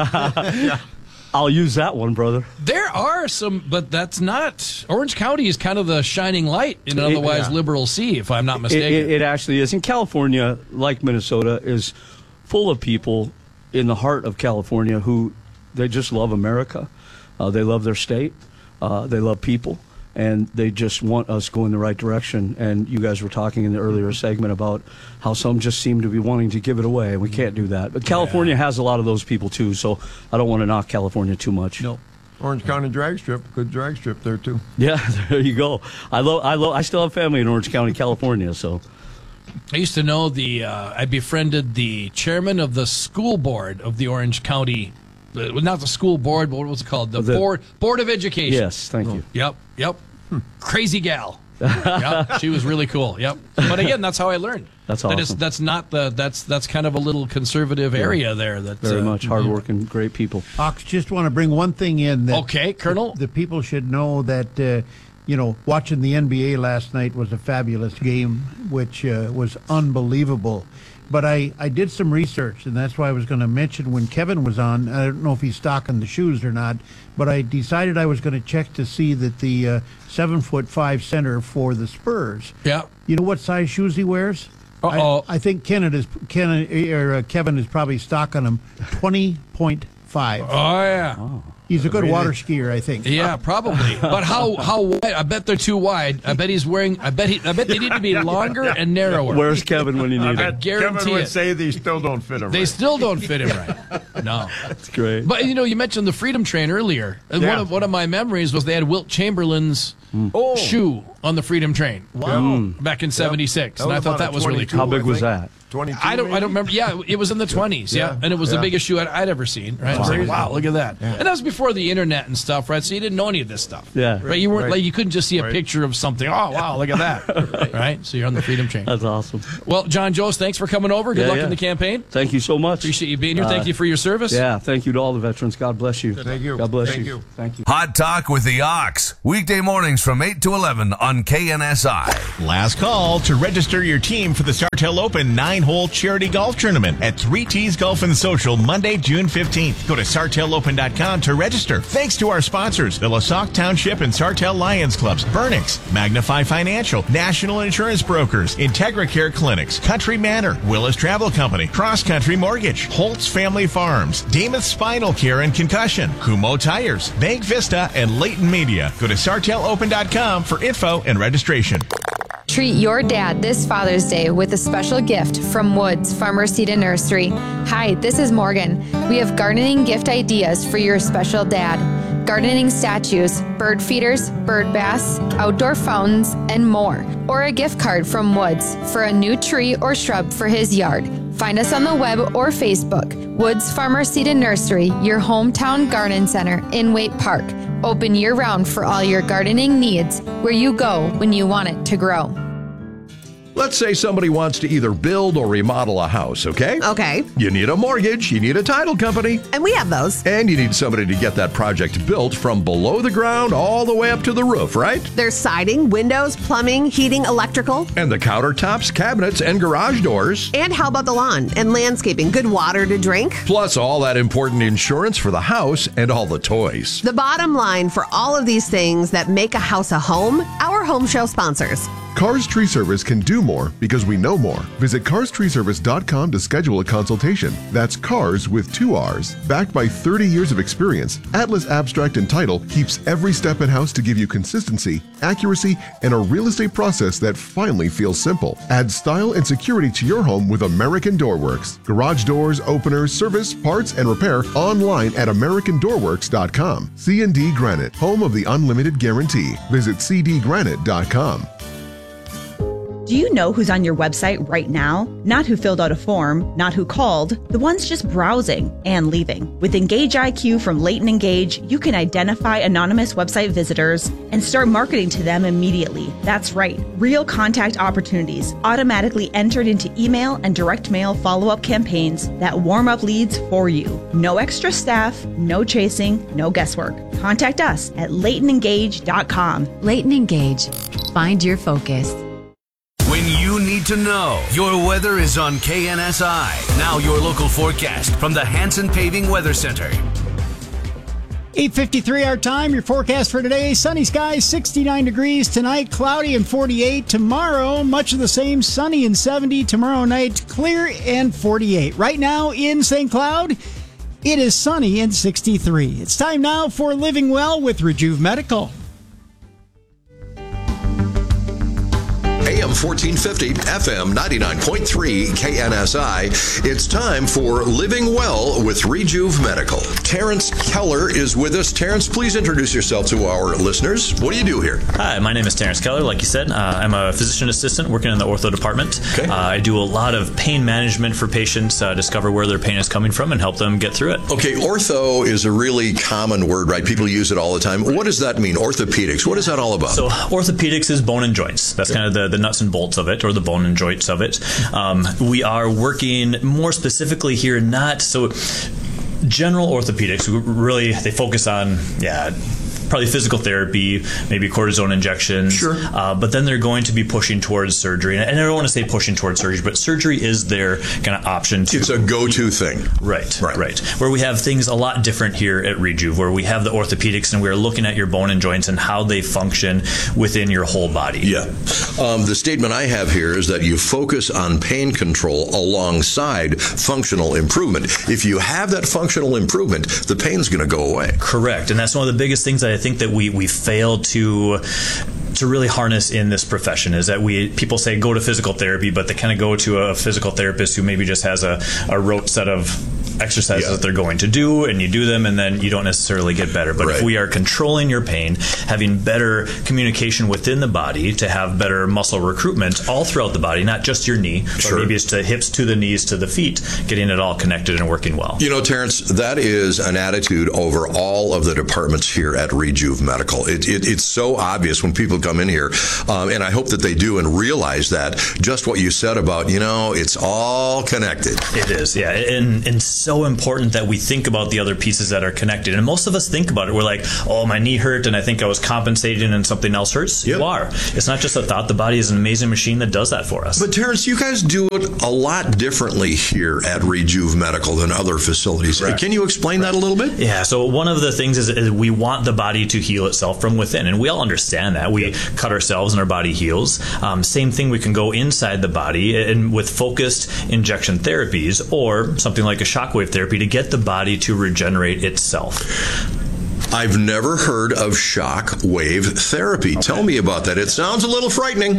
I'll use that one, brother. There are some, but that's not. Orange County is kind of the shining light in an otherwise liberal sea, if I'm not mistaken. It actually is. And California, like Minnesota, is full of people in the heart of California who they just love America. They love their state. They love people. And they just want us going the right direction. And you guys were talking in the earlier segment about how some just seem to be wanting to give it away. We can't do that. But California has a lot of those people, too. So I don't want to knock California too much. No. Orange County drag strip, good drag strip there, too. Yeah, there you go. I still have family in Orange County, California, so. I used to know I befriended the chairman of the school board of the Orange County, not the school board, but what was it called? The Board of Education. Yes, thank you. Yep. Crazy gal. Yep, she was really cool. Yep. But again, that's how I learned. That's awesome. That's kind of a little conservative area there. That's very much hardworking, great people. Ox, just want to bring one thing in. That okay, Colonel. The people should know that watching the NBA last night was a fabulous game, which was unbelievable. But I did some research, and that's why I was going to mention when Kevin was on. I don't know if he's stocking the shoes or not, but I decided I was going to check to see that the 7'5" center for the Spurs. Yeah. You know what size shoes he wears? I think Kevin is probably stocking them 20.5. Oh yeah. He's a good water skier, I think. Yeah, probably. But how wide? I bet they're too wide. I bet he's wearing. I bet they need to be longer and narrower. Where's Kevin when you need him? I guarantee Kevin would it. say they still don't fit him. They still don't fit him right. No, that's great. But you mentioned the Freedom Train earlier. And Yeah. one of my memories was they had Wilt Chamberlain's shoe on the Freedom Train. Wow. Back in '76, That and I was thought about that a was really 22, cool. How big was that? 22, I don't maybe? remember. Yeah, it was in the 20s. Yeah, and it was the biggest shoe I'd ever seen. Right? I was like, wow, look at that. Yeah. And that was before the internet and stuff, right? So you didn't know any of this stuff. Yeah. Right. You weren't Right. like you couldn't just see a Right. picture of something. Oh wow, look at that. Right. So you're on the Freedom Train. That's awesome. Well, John Jost, thanks for coming over. Good Yeah, luck yeah. in the campaign. Thank you so much. Appreciate you being here. Thank you for your service. Yeah, thank you to all the veterans. God bless you. Thank you. God bless Thank you. you. Thank you. Hot Talk with the Ox. Weekday mornings from 8 to 11 on KNSI. Last call to register your team for the Sartell Open 9-hole charity golf tournament at 3T's Golf and Social Monday, June 15th. Go to SartellOpen.com to register. Thanks to our sponsors, the LaSalle Township and Sartell Lions Clubs, Burnix, Magnify Financial, National Insurance Brokers, Integra Care Clinics, Country Manor, Willis Travel Company, Cross Country Mortgage, Holtz Family Farms, Demuth Spinal Care and Concussion, Kumho Tires, Bank Vista, and Leighton Media. Go to SartellOpen.com for info and registration. Treat your dad this Father's Day with a special gift from Woods Farmer Seed and Nursery. Hi, this is Morgan. We have gardening gift ideas for your special dad. Gardening statues, bird feeders, bird baths, outdoor fountains, and more. Or a gift card from Woods for a new tree or shrub for his yard. Find us on the web or Facebook. Woods Farmer Seed and Nursery, your hometown garden center in Waite Park. Open year-round for all your gardening needs, where you go when you want it to grow. Let's say somebody wants to either build or remodel a house, okay? Okay. You need a mortgage, you need a title company. And we have those. And you need somebody to get that project built from below the ground all the way up to the roof, right? There's siding, windows, plumbing, heating, electrical. And the countertops, cabinets, and garage doors. And how about the lawn and landscaping? Good water to drink. Plus all that important insurance for the house and all the toys. The bottom line for all of these things that make a house a home, our home show sponsors. Cars Tree Service can do more because we know more. Visit carstreeservice.com to schedule a consultation. That's cars with 2 R's. Backed by 30 years of experience, Atlas Abstract and Title keeps every step in-house to give you consistency, accuracy, and a real estate process that finally feels simple. Add style and security to your home with American Doorworks. Garage doors, openers, service, parts, and repair online at AmericanDoorworks.com. C&D Granite, home of the unlimited guarantee. Visit cdgranite.com. Do you know who's on your website right now? Not who filled out a form, not who called, the ones just browsing and leaving. With Engage IQ from Leighton Engage, you can identify anonymous website visitors and start marketing to them immediately. That's right, real contact opportunities automatically entered into email and direct mail follow-up campaigns that warm up leads for you. No extra staff, no chasing, no guesswork. Contact us at LeightonEngage.com. Leighton Engage. Find your focus. When you need to know, your weather is on KNSI. Now your local forecast from the Hanson Paving Weather Center. 8:53 our time. Your forecast for today: sunny skies, 69 degrees tonight, cloudy and 48. Tomorrow, much of the same, sunny and 70. Tomorrow night, clear and 48. Right now in St. Cloud, it is sunny and 63. It's time now for Living Well with Rejuve Medical. AM 1450, FM 99.3, KNSI. It's time for Living Well with Rejuve Medical. Terrence Keller is with us. Terrence, please introduce yourself to our listeners. What do you do here? Hi, my name is Terrence Keller. Like you said, I'm a physician assistant working in the ortho department. Okay. I do a lot of pain management for patients, discover where their pain is coming from, and help them get through it. Okay, ortho is a really common word, right? People use it all the time. What does that mean? Orthopedics. What is that all about? So orthopedics is bone and joints. That's kind of the nuts and bolts of it, or the bone and joints of it. We are working more specifically here, not so general orthopedics. Really, they focus on probably physical therapy, maybe cortisone injections. Sure. But then they're going to be pushing towards surgery. And I don't want to say pushing towards surgery, but surgery is their kind of option too. It's a go-to thing. Right. Where we have things a lot different here at Rejuve, where we have the orthopedics and we're looking at your bone and joints and how they function within your whole body. Yeah. The statement I have here is that you focus on pain control alongside functional improvement. If you have that functional improvement, the pain's going to go away. Correct. And that's one of the biggest things that I think that we fail to really harness in this profession is that people say go to physical therapy, but they kind of go to a physical therapist who maybe just has a rote set of exercises that they're going to do, and you do them, and then you don't necessarily get better. But if we are controlling your pain, having better communication within the body to have better muscle recruitment all throughout the body, not just your knee, but maybe it's the hips to the knees to the feet, getting it all connected and working well. You know, Terrence, that is an attitude over all of the departments here at Rejuve Medical. It's so obvious when people come in here, and I hope that they do and realize that just what you said about, it's all connected. It is, yeah. And so important that we think about the other pieces that are connected. And most of us think about it. We're like, oh, my knee hurt and I think I was compensating and something else hurts. Yep. You are. It's not just a thought. The body is an amazing machine that does that for us. But Terrence, you guys do it a lot differently here at Rejuve Medical than other facilities. Correct. Can you explain that a little bit? Yeah. So one of the things is we want the body to heal itself from within. And we all understand that. We cut ourselves and our body heals. Same thing, we can go inside the body and with focused injection therapies or something like a shockwave therapy to get the body to regenerate itself. I've never heard of shock wave therapy. Okay. Tell me about that. It sounds a little frightening.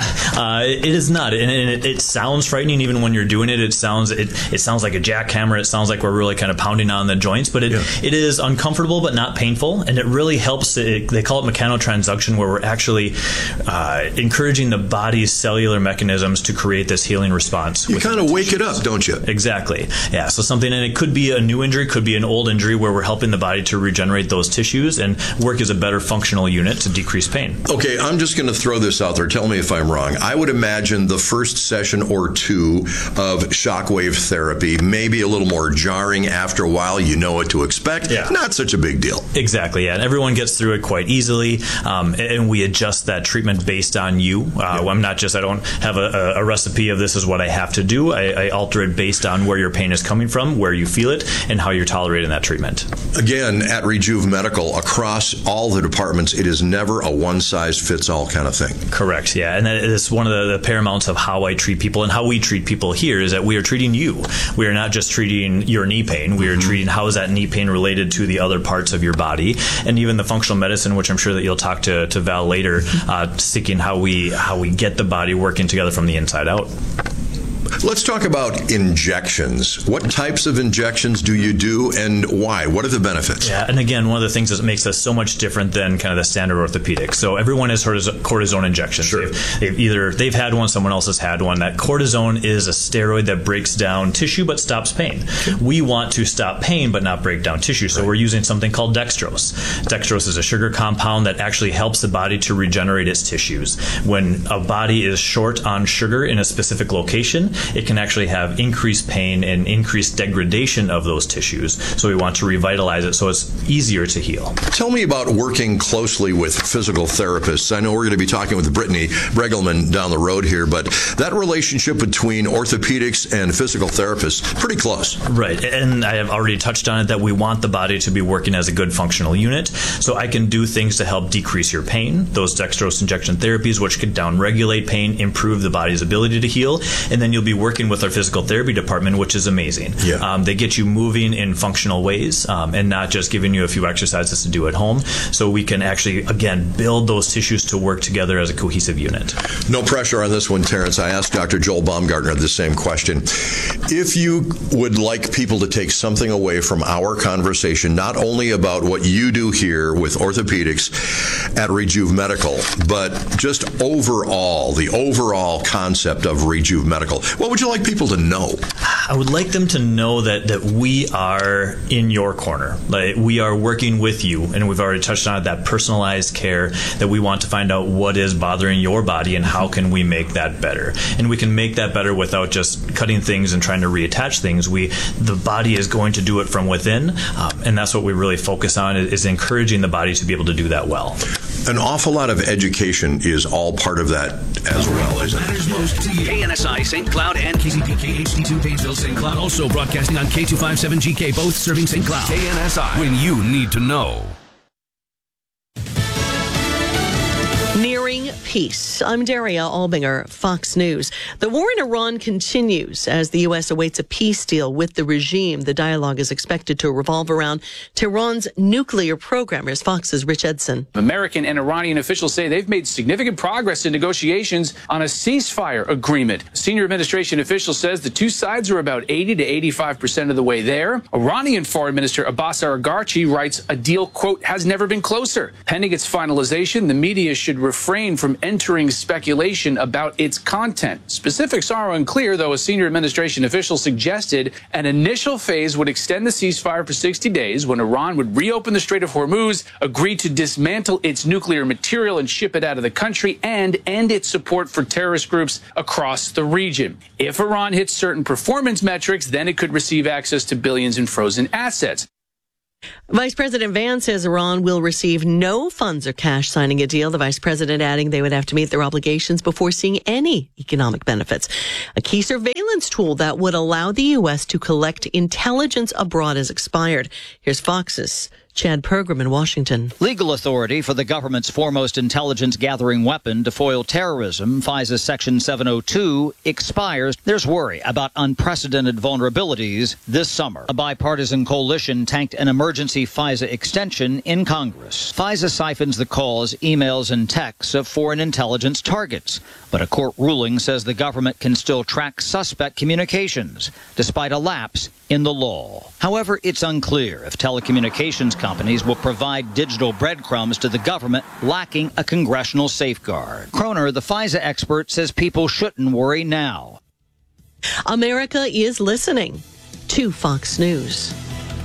It is not, and it sounds frightening even when you're doing it. It sounds like a jackhammer. It sounds like we're really kind of pounding on the joints, but it is uncomfortable but not painful, and it really helps. They call it mechanotransduction, where we're actually encouraging the body's cellular mechanisms to create this healing response. You kind of wake it up, don't you? Exactly. Yeah. So something, and it could be a new injury, could be an old injury, where we're helping the body to regenerate those tissues and work as a better functional unit to decrease pain. Okay, I'm just going to throw this out there. Tell me if I'm wrong. I would imagine the first session or two of shockwave therapy may be a little more jarring. After a while, you know what to expect. Yeah. Not such a big deal. Exactly, yeah. And everyone gets through it quite easily, and we adjust that treatment based on you. I don't have a recipe of this is what I have to do. I alter it based on where your pain is coming from, where you feel it, and how you're tolerating that treatment. Again, at Rejuve Medical, across all the departments, it is never a one-size-fits-all kind of thing. Correct, yeah. And that is one of the paramounts of how I treat people and how we treat people here is that we are treating you. We are not just treating your knee pain. We are treating how is that knee pain related to the other parts of your body. And even the functional medicine, which I'm sure that you'll talk to Val later, seeking how we get the body working together from the inside out. Let's talk about injections. What types of injections do you do and why? What are the benefits? Yeah, and again, one of the things that makes us so much different than kind of the standard orthopedics. So everyone has heard of cortisone injections. Sure. They've had one, someone else has had one. That cortisone is a steroid that breaks down tissue but stops pain. We want to stop pain but not break down tissue. So we're using something called dextrose. Dextrose is a sugar compound that actually helps the body to regenerate its tissues. When a body is short on sugar in a specific location, it can actually have increased pain and increased degradation of those tissues. So we want to revitalize it so it's easier to heal. Tell me about working closely with physical therapists. I know we're going to be talking with Brittany Bregelman down the road here, but that relationship between orthopedics and physical therapists, pretty close. Right, and I have already touched on it that we want the body to be working as a good functional unit. So I can do things to help decrease your pain, those dextrose injection therapies, which could downregulate pain, improve the body's ability to heal, and then you'll be working with our physical therapy department, which is amazing. Yeah. They get you moving in functional ways and not just giving you a few exercises to do at home. So we can actually, again, build those tissues to work together as a cohesive unit. No pressure on this one, Terrence. I asked Dr. Joel Baumgartner the same question. If you would like people to take something away from our conversation, not only about what you do here with orthopedics at Rejuve Medical, but just overall, the overall concept of Rejuve Medical, What would you like people to know? I would like them to know that we are in your corner. Like, we are working with you, and we've already touched on it, that personalized care, that we want to find out what is bothering your body and how can we make that better. And we can make that better without just cutting things and trying to reattach things. The body is going to do it from within, and that's what we really focus on, is encouraging the body to be able to do that well. An awful lot of education is all part of that as well, isn't it? Matters most to you. KNSI St. Cloud and KCPK HD2 Painesville St. Cloud. Also broadcasting on K257GK, both serving St. Cloud. KNSI, when you need to know. Nearing peace. I'm Daria Albinger, Fox News. The war in Iran continues as the U.S. awaits a peace deal with the regime. The dialogue is expected to revolve around Tehran's nuclear program. Here's Fox's Rich Edson. American and Iranian officials say they've made significant progress in negotiations on a ceasefire agreement. A senior administration official says the two sides are about 80 to 85% of the way there. Iranian Foreign Minister Abbas Araghchi writes a deal, quote, has never been closer. Pending its finalization, the media should refrain from entering speculation about its content. Specifics are unclear, though a senior administration official suggested an initial phase would extend the ceasefire for 60 days when Iran would reopen the Strait of Hormuz, agree to dismantle its nuclear material and ship it out of the country, and end its support for terrorist groups across the region. If Iran hits certain performance metrics, then it could receive access to billions in frozen assets. Vice President Vance says Iran will receive no funds or cash signing a deal. The vice president adding they would have to meet their obligations before seeing any economic benefits. A key surveillance tool that would allow the U.S. to collect intelligence abroad has expired. Here's Fox's Chad Pergram in Washington. Legal authority for the government's foremost intelligence-gathering weapon to foil terrorism, FISA Section 702, expires. There's worry about unprecedented vulnerabilities this summer. A bipartisan coalition tanked an emergency FISA extension in Congress. FISA siphons the calls, emails, and texts of foreign intelligence targets. But a court ruling says the government can still track suspect communications, despite a lapse in the law. However, it's unclear if telecommunications companies will provide digital breadcrumbs to the government lacking a congressional safeguard. Kroner, the FISA expert, says people shouldn't worry now. America is listening to Fox News.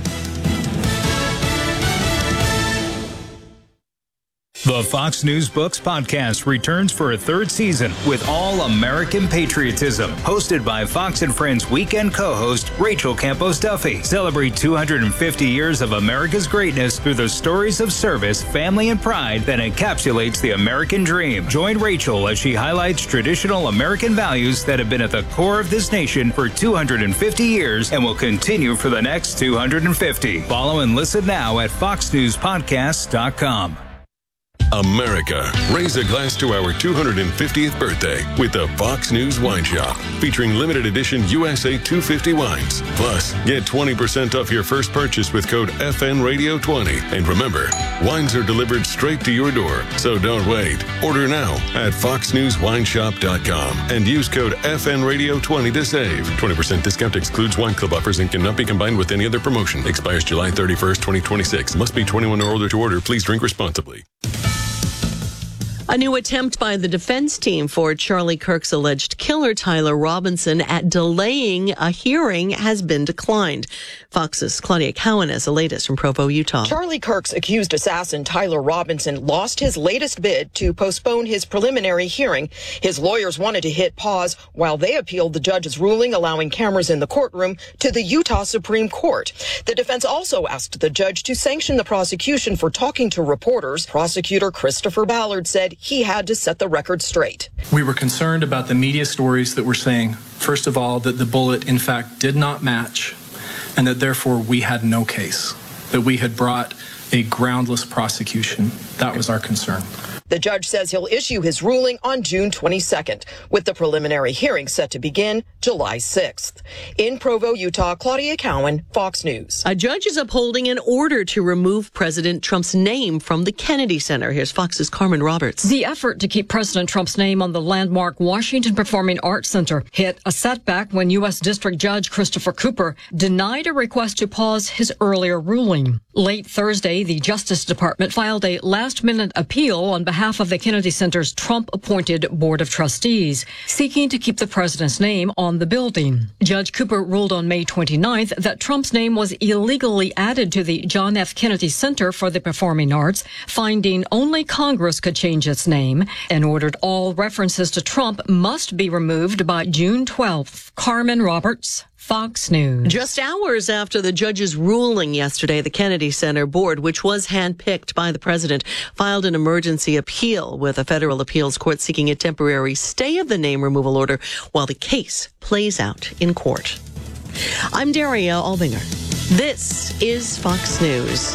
The Fox News Books podcast returns for a third season with all American patriotism. Hosted by Fox and Friends weekend co-host Rachel Campos Duffy. Celebrate 250 years of America's greatness through the stories of service, family, and pride that encapsulates the American dream. Join Rachel as she highlights traditional American values that have been at the core of this nation for 250 years and will continue for the next 250. Follow and listen now at foxnewspodcasts.com. America, raise a glass to our 250th birthday with the Fox News Wine Shop, featuring limited edition USA 250 wines. Plus, get 20% off your first purchase with code FNRadio20. And remember, wines are delivered straight to your door, so don't wait. Order now at foxnewswineshop.com and use code FNRadio20 to save. 20% discount excludes wine club offers and cannot be combined with any other promotion. Expires July 31st, 2026. Must be 21 or older to order. Please drink responsibly. A new attempt by the defense team for Charlie Kirk's alleged killer, Tyler Robinson, at delaying a hearing has been declined. Fox's Claudia Cowan has the latest from Provo, Utah. Charlie Kirk's accused assassin, Tyler Robinson, lost his latest bid to postpone his preliminary hearing. His lawyers wanted to hit pause while they appealed the judge's ruling allowing cameras in the courtroom to the Utah Supreme Court. The defense also asked the judge to sanction the prosecution for talking to reporters. Prosecutor Christopher Ballard said he had to set the record straight. We were concerned about the media stories that were saying, first of all, that the bullet in fact did not match and that therefore we had no case, that we had brought a groundless prosecution. That was our concern. The judge says he'll issue his ruling on June 22nd, with the preliminary hearing set to begin July 6th. In Provo, Utah, Claudia Cowan, Fox News. A judge is upholding an order to remove President Trump's name from the Kennedy Center. Here's Fox's Carmen Roberts. The effort to keep President Trump's name on the landmark Washington Performing Arts Center hit a setback when U.S. District Judge Christopher Cooper denied a request to pause his earlier ruling. Late Thursday, the Justice Department filed a last-minute appeal on behalf behalf of the Kennedy Center's Trump-appointed Board of Trustees, seeking to keep the president's name on the building. Judge Cooper ruled on May 29th that Trump's name was illegally added to the John F. Kennedy Center for the Performing Arts, finding only Congress could change its name, and ordered all references to Trump must be removed by June 12th. Carmen Roberts, Fox News. Just hours after the judge's ruling yesterday, the Kennedy Center Board, which was handpicked by the president, filed an emergency appeal with a federal appeals court seeking a temporary stay of the name removal order while the case plays out in court. I'm Daria Albinger. This is Fox News.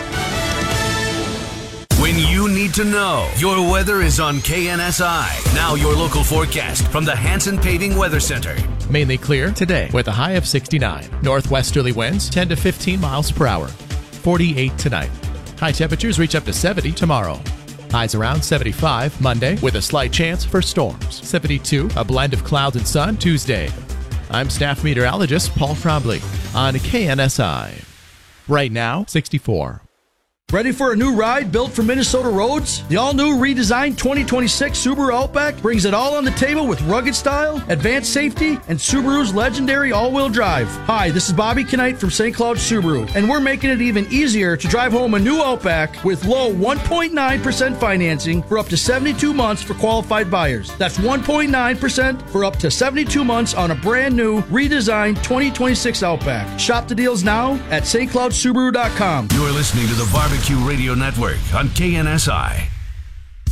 When you need to know, your weather is on KNSI. Now your local forecast from the Hanson Paving Weather Center. Mainly clear today with a high of 69. Northwesterly winds 10 to 15 miles per hour. 48 tonight. High temperatures reach up to 70 tomorrow. Highs around 75 Monday with a slight chance for storms. 72, a blend of clouds and sun Tuesday. I'm staff meteorologist Paul Trombley on KNSI. Right now, 64. Ready for a new ride built for Minnesota roads? The all-new redesigned 2026 Subaru Outback brings it all on the table with rugged style, advanced safety, and Subaru's legendary all-wheel drive. Hi, this is Bobby Knight from St. Cloud Subaru, and we're making it even easier to drive home a new Outback with low 1.9% financing for up to 72 months for qualified buyers. That's 1.9% for up to 72 months on a brand new, redesigned 2026 Outback. Shop the deals now at stcloudsubaru.com. You're listening to the Barbecue Radio Network on KNSI.